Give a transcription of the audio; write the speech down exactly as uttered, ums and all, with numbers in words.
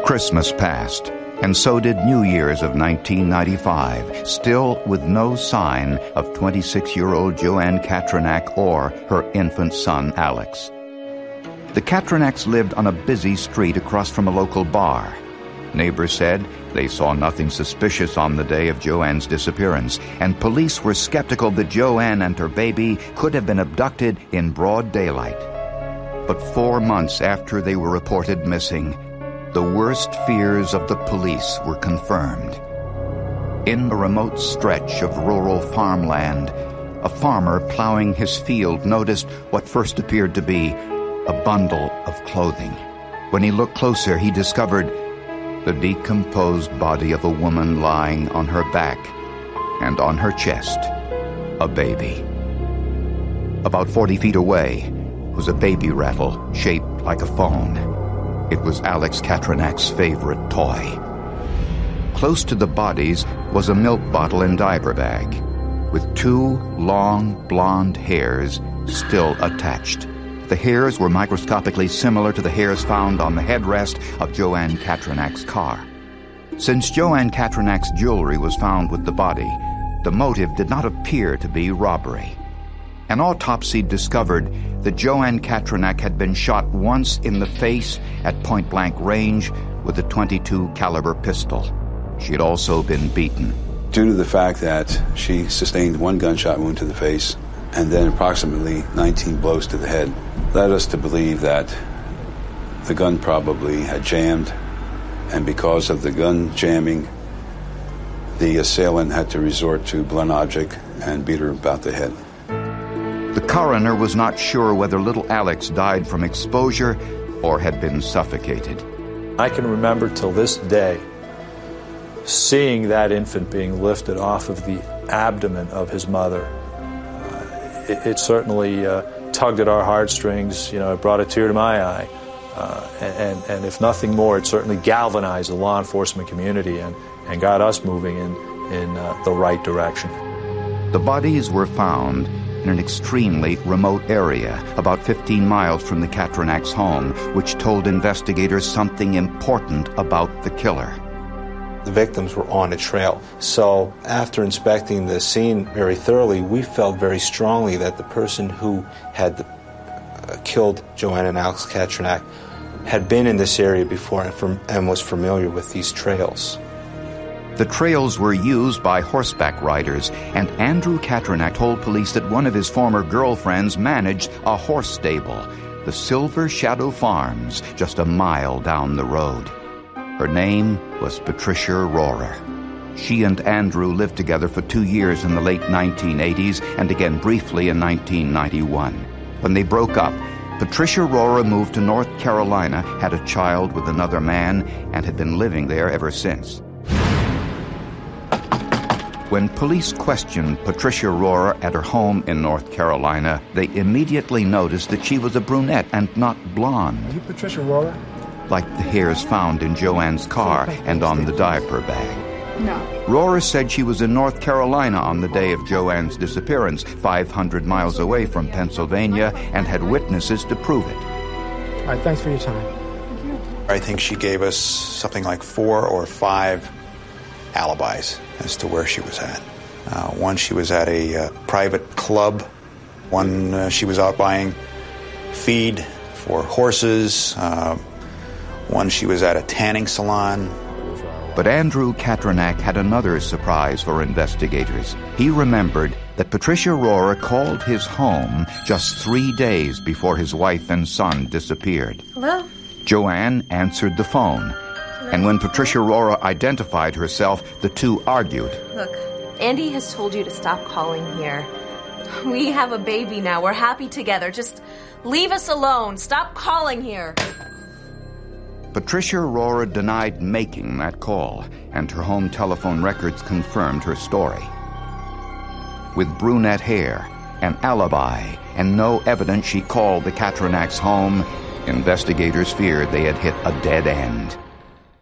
Christmas passed, and so did New Year's of nineteen ninety-five, still with no sign of twenty-six-year-old Joanne Katranak or her infant son, Alex. The Katranaks lived on a busy street across from a local bar. Neighbors said they saw nothing suspicious on the day of Joanne's disappearance, and police were skeptical that Joanne and her baby could have been abducted in broad daylight. But four months after they were reported missing, the worst fears of the police were confirmed. In a remote stretch of rural farmland, a farmer plowing his field noticed what first appeared to be a bundle of clothing. When he looked closer, he discovered the decomposed body of a woman lying on her back, and on her chest, a baby. About forty feet away was a baby rattle shaped like a phone. It was Alex Katranak's favorite toy. Close to the bodies was a milk bottle and diaper bag, with two long blonde hairs still attached. The hairs were microscopically similar to the hairs found on the headrest of Joanne Katranak's car. Since Joanne Katranak's jewelry was found with the body, the motive did not appear to be robbery. An autopsy discovered that Joanne Katranak had been shot once in the face at point-blank range with a twenty-two caliber pistol. She had also been beaten. Due to the fact that she sustained one gunshot wound to the face and then approximately nineteen blows to the head, led us to believe that the gun probably had jammed, and because of the gun jamming, the assailant had to resort to blunt object and beat her about the head. The coroner was not sure whether little Alex died from exposure or had been suffocated. I can remember till this day seeing that infant being lifted off of the abdomen of his mother. Uh, it, it certainly uh, tugged at our heartstrings. You know, it brought a tear to my eye. Uh, and, and if nothing more, it certainly galvanized the law enforcement community and, and got us moving in, in uh, the right direction. The bodies were found in an extremely remote area, about fifteen miles from the Katranaks' home, which told investigators something important about the killer. The victims were on a trail. So after inspecting the scene very thoroughly, we felt very strongly that the person who had uh, killed Joanne and Alex Katranak had been in this area before and, from, and was familiar with these trails. The trails were used by horseback riders, and Andrew Katranak told police that one of his former girlfriends managed a horse stable, the Silver Shadow Farms, just a mile down the road. Her name was Patricia Rohrer. She and Andrew lived together for two years in the late nineteen eighties and again briefly in nineteen ninety-one. When they broke up, Patricia Rohrer moved to North Carolina, had a child with another man, and had been living there ever since. When police questioned Patricia Rohrer at her home in North Carolina, they immediately noticed that she was a brunette and not blonde. Are you Patricia Rohrer? Like the hairs found in Joanne's car and on the diaper bag. No. Rohrer said she was in North Carolina on the day of Joanne's disappearance, five hundred miles away from Pennsylvania, and had witnesses to prove it. All right, thanks for your time. Thank you. I think she gave us something like four or five alibis as to where she was at. Uh, one, she was at a uh, private club. One, uh, she was out buying feed for horses. Uh, one, she was at a tanning salon. But Andrew Katranak had another surprise for investigators. He remembered that Patricia Rohrer called his home just three days before his wife and son disappeared. Hello? Joanne answered the phone. And when Patricia Rohrer identified herself, the two argued. Look, Andy has told you to stop calling here. We have a baby now. We're happy together. Just leave us alone. Stop calling here. Patricia Rohrer denied making that call, and her home telephone records confirmed her story. With brunette hair, an alibi, and no evidence she called the Katranaks' home, investigators feared they had hit a dead end.